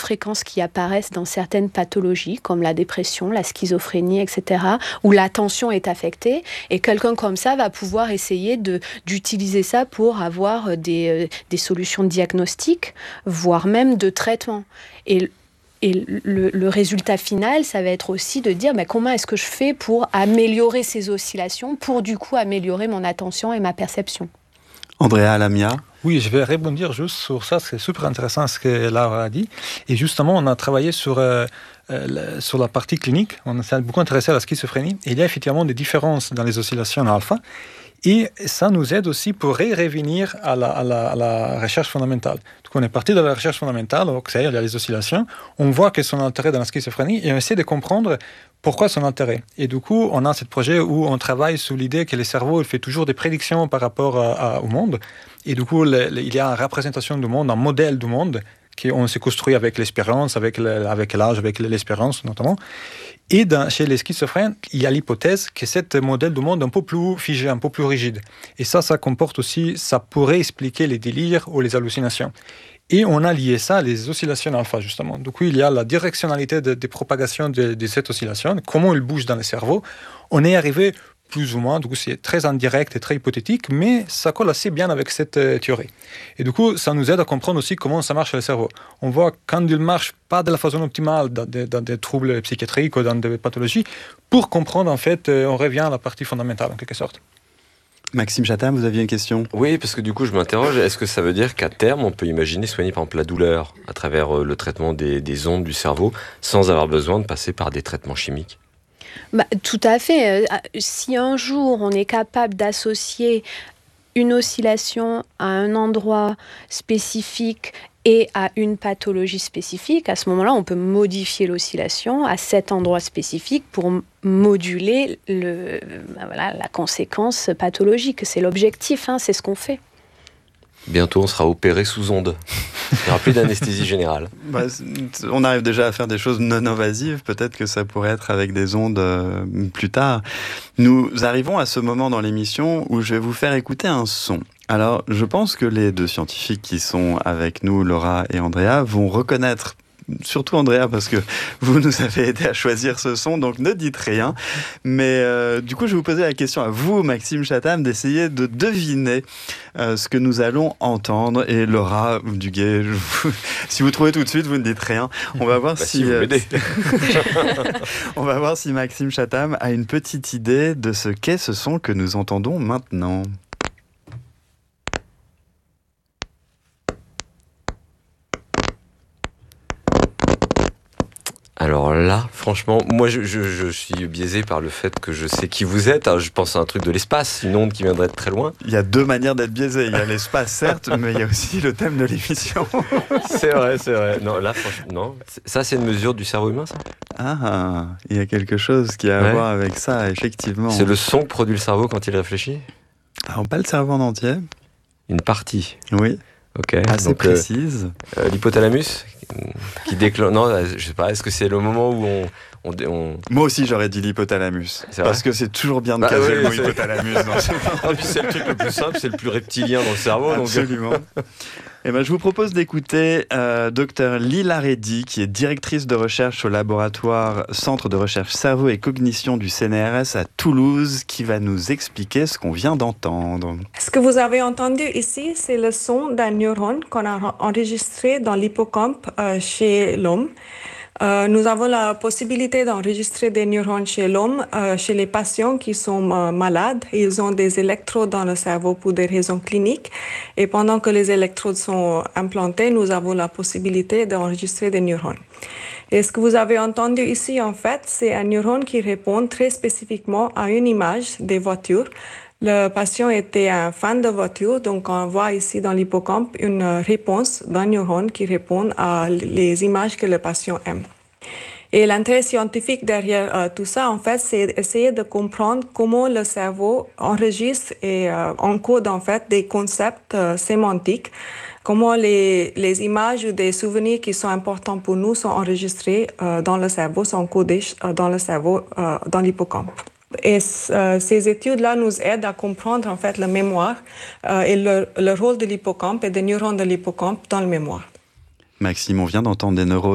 fréquences qui apparaissent dans certaines pathologies, comme la dépression, la schizophrénie, etc., où l'attention est affectée. Et quelqu'un comme ça va pouvoir essayer d'utiliser ça pour avoir des solutions de diagnostic, voire même de traitement. Et le résultat final, ça va être aussi de dire comment est-ce que je fais pour améliorer ces oscillations, pour du coup améliorer mon attention et ma perception. Andrea Lamia. Oui, je vais rebondir juste sur ça, c'est super intéressant ce que Laura a dit. Et justement, on a travaillé sur la partie clinique, on s'est beaucoup intéressé à la schizophrénie. Et il y a effectivement des différences dans les oscillations alpha. Et ça nous aide aussi pour revenir à la recherche fondamentale. Donc on est parti de la recherche fondamentale, donc il y a les oscillations, on voit qu'elles sont altérées dans la schizophrénie et on essaie de comprendre pourquoi elles sont altérées. Et du coup, on a ce projet où on travaille sous l'idée que le cerveau il fait toujours des prédictions par rapport au monde. Et du coup, il y a une représentation du monde, un modèle du monde qu'on s'est construit avec l'expérience, avec l'âge, avec l'espérance notamment. Et chez les schizophrènes, il y a l'hypothèse que ce modèle du monde est un peu plus figé, un peu plus rigide. Et ça comporte aussi, ça pourrait expliquer les délires ou les hallucinations. Et on a lié ça à les oscillations alpha, justement. Du coup, il y a la directionnalité des propagations de cette oscillation, comment elle bouge dans le cerveau. On est arrivé plus ou moins, du coup c'est très indirect et très hypothétique, mais ça colle assez bien avec cette théorie. Et du coup, ça nous aide à comprendre aussi comment ça marche le cerveau. On voit quand il ne marche pas de la façon optimale dans des troubles psychiatriques ou dans des pathologies, pour comprendre en fait, on revient à la partie fondamentale en quelque sorte. Maxime Chatham, vous aviez une question ? Oui, parce que du coup je m'interroge, est-ce que ça veut dire qu'à terme on peut imaginer soigner par exemple la douleur à travers le traitement des ondes du cerveau sans avoir besoin de passer par des traitements chimiques ? Tout à fait. Si un jour on est capable d'associer une oscillation à un endroit spécifique et à une pathologie spécifique, à ce moment-là, on peut modifier l'oscillation à cet endroit spécifique pour moduler la conséquence pathologique. C'est l'objectif, c'est ce qu'on fait. Bientôt, on sera opéré sous onde. Il n'y aura plus d'anesthésie générale. On arrive déjà à faire des choses non invasives. Peut-être que ça pourrait être avec des ondes plus tard. Nous arrivons à ce moment dans l'émission où je vais vous faire écouter un son. Alors, je pense que les deux scientifiques qui sont avec nous, Laura et Andrea, vont reconnaître, surtout Andrea, parce que vous nous avez aidé à choisir ce son, donc ne dites rien. Mais du coup, je vais vous poser la question à vous, Maxime Chatham, d'essayer de deviner ce que nous allons entendre. Et Laura Duguay, si vous trouvez tout de suite, vous ne dites rien. On va voir si vous m'aidez. On va voir si Maxime Chatham a une petite idée de ce qu'est ce son que nous entendons maintenant. Alors là, franchement, moi je suis biaisé par le fait que je sais qui vous êtes. Alors, je pense à un truc de l'espace, une onde qui viendrait de très loin. Il y a deux manières d'être biaisé. Il y a l'espace, certes, mais il y a aussi le thème de l'émission. C'est vrai. Non, là, franchement, non. Ça, c'est une mesure du cerveau humain, ça ? Ah, il y a quelque chose qui a à voir avec ça, effectivement. C'est le son que produit le cerveau quand il réfléchit ? Alors, pas le cerveau en entier. Une partie. Oui. Ok. Assez donc, précise. L'hypothalamus qui déclenche. Non, je sais pas. Est-ce que c'est le moment où on... Moi aussi, j'aurais dit l'hypothalamus. Parce que c'est toujours bien de caser le mot hypothalamus. Et puis c'est le truc le plus simple, c'est le plus reptilien dans le cerveau. Absolument. Eh ben, je vous propose d'écouter Dr Lila Reddy, qui est directrice de recherche au laboratoire Centre de recherche cerveau et cognition du CNRS à Toulouse, qui va nous expliquer ce qu'on vient d'entendre. Ce que vous avez entendu ici, c'est le son d'un neurone qu'on a enregistré dans l'hippocampe chez l'homme. Nous avons la possibilité d'enregistrer des neurones chez l'homme, chez les patients qui sont malades. Ils ont des électrodes dans le cerveau pour des raisons cliniques. Et pendant que les électrodes sont implantées, nous avons la possibilité d'enregistrer des neurones. Et ce que vous avez entendu ici, en fait, c'est un neurone qui répond très spécifiquement à une image des voitures. Le patient était un fan de voiture, donc on voit ici dans l'hippocampe une réponse d'un neurone qui répond à les images que le patient aime. Et l'intérêt scientifique derrière tout ça, en fait, c'est essayer de comprendre comment le cerveau enregistre et encode en fait des concepts sémantiques, comment les images ou des souvenirs qui sont importants pour nous sont enregistrés dans le cerveau, sont encodés dans le cerveau, dans l'hippocampe. Et ces études-là nous aident à comprendre en fait la mémoire et le rôle de l'hippocampe et des neurones de l'hippocampe dans la mémoire. Maxime, on vient d'entendre des neurones